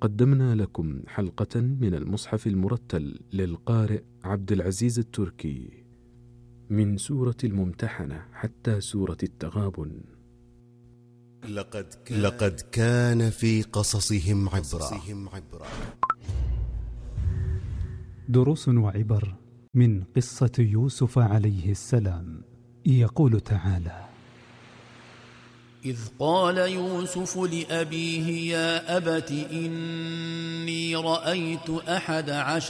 قدمنا لكم حلقة من المصحف المرتل للقارئ عبد العزيز التركي من سورة الممتحنة حتى سورة التغابن. لقد كان في قصصهم عبرة. دروس وعبر من قصة يوسف عليه السلام. يقول تعالى: إذ قال يوسف لأبيه يا أبت إني رأيت 11